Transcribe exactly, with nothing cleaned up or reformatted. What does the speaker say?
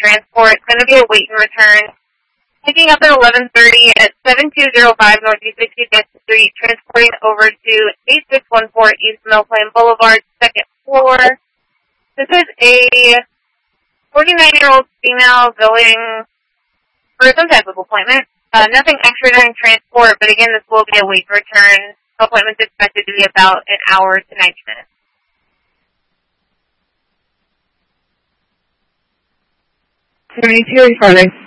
transport. It's going to be a wait and return. Picking up at eleven thirty at seven two zero five Northeast sixty-fifth Street, transporting over to eight six one four East Mill Plain Boulevard, second floor. This is a forty-nine-year-old female going for some type of appointment. Uh, nothing extra during transport, but again, this will be a wait and return. Appointment's expected to be about an hour to ninety minutes. seventy-two, Friday.